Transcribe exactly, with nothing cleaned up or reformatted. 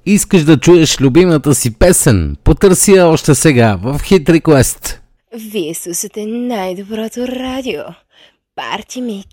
Искаш да чуеш любимата си песен? Потърси я още сега в Hit Request. Вие слушате най-доброто радио. Парти Микс.